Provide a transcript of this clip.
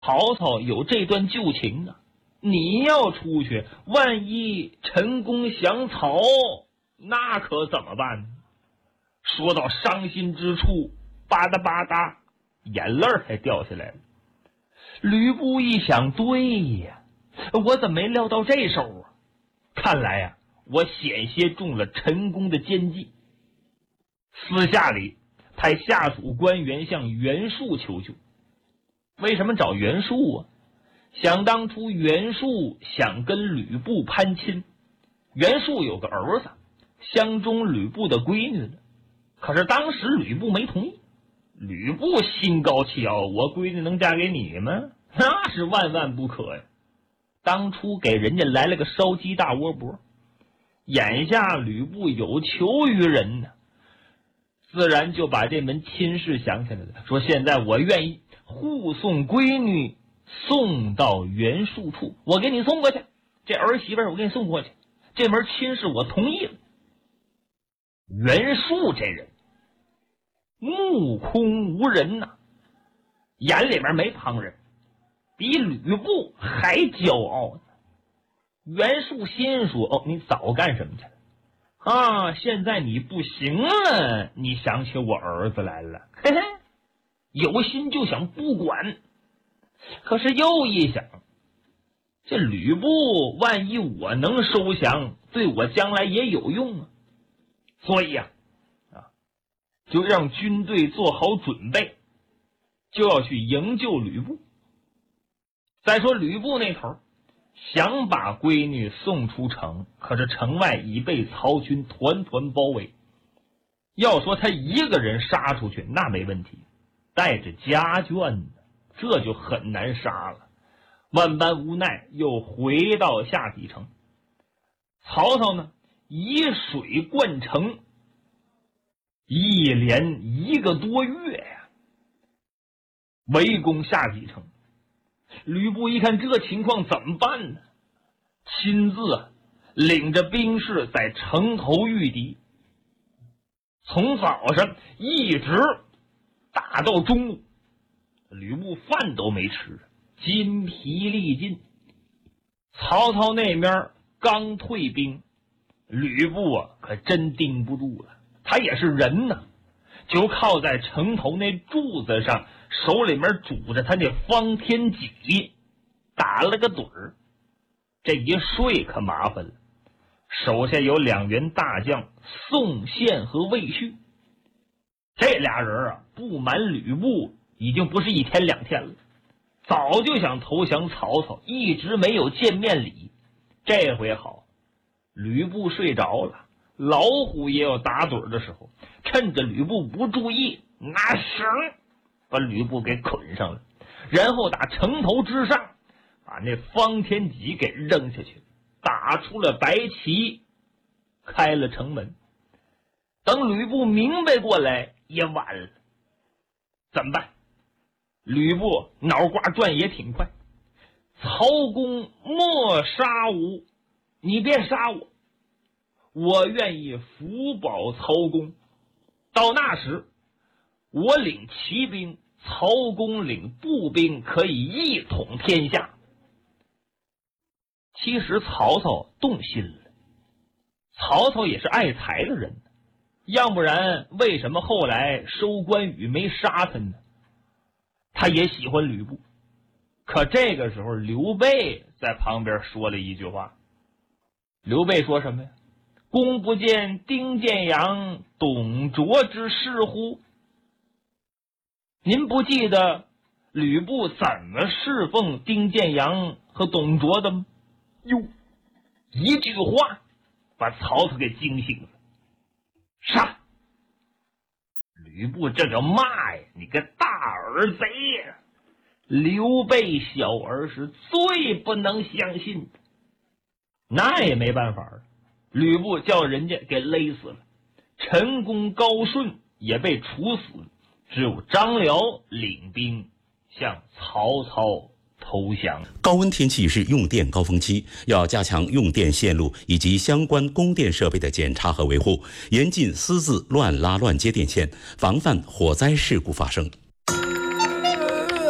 曹操有这段旧情啊，你要出去，万一陈宫降曹，那可怎么办呢？说到伤心之处，吧嗒吧嗒，眼泪才掉下来了。吕布一想，对呀，我怎么没料到这手啊？看来呀，我险些中了陈宫的奸计。私下里派下属官员向袁术求救。为什么找袁术啊？想当初袁术想跟吕布攀亲，袁术有个儿子相中吕布的闺女了，可是当时吕布没同意。吕布心高气傲，我闺女能嫁给你吗？那是万万不可呀！当初给人家来了个烧鸡大窝脖，眼下吕布有求于人呢，自然就把这门亲事想起来了，说现在我愿意护送闺女送到袁术处，我给你送过去，这儿媳妇我给你送过去，这门亲事我同意了。袁术这人目空无人呐，眼里面没旁人，比吕布还骄傲呢。袁术心说，哦，你早干什么去了啊？现在你不行了，你想起我儿子来了，嘿嘿，有心就想不管。可是又一想，这吕布万一我能收降，对我将来也有用啊。所以就让军队做好准备，就要去营救吕布。再说吕布那头想把闺女送出城，可是城外已被曹军团团包围。要说他一个人杀出去那没问题，带着家眷呢，这就很难杀了。万般无奈，又回到下邳城。曹操呢，以水灌城，一连1个多月呀，围攻下邳城。吕布一看这情况怎么办呢？亲自领着兵士在城头御敌，从早上一直打到中午，吕布饭都没吃，筋疲力尽。曹操那边刚退兵，吕布可真盯不住了，他也是人呐，就靠在城头那柱子上，手里面拄着他那方天戟，打了个盹儿。这一睡可麻烦了，手下有2员大将宋宪和魏续，这俩人不瞒吕布已经不是1天2天了，早就想投降曹操，一直没有见面礼。这回好，吕布睡着了，老虎也有打盹的时候，趁着吕布不注意，拿绳把吕布给捆上了，然后打城头之上把那方天戟给扔下去，打出了白旗，开了城门。等吕布明白过来也晚了，怎么办？吕布脑瓜转也挺快，曹公莫杀吾，你别杀我，我愿意辅保曹公。到那时，我领骑兵，曹公领步兵，可以一统天下。其实曹操动心了，曹操也是爱才的人，要不然为什么后来收关羽没杀他呢？他也喜欢吕布。可这个时候刘备在旁边说了一句话。刘备说什么呀？公不见丁建阳、董卓之事乎？您不记得吕布怎么侍奉丁建阳和董卓的吗？哟，一句话把曹操给惊醒了。杀！吕布这个骂呀，你个大耳贼呀！刘备小儿是最不能相信的，那也没办法了。吕布叫人家给勒死了，陈宫、高顺也被处死，只有张辽领兵向曹操投降。 高温天气是用电高峰期，要加强用电线路以及相关供电设备的检查和维护，严禁私自乱拉乱接电线，防范火灾事故发生。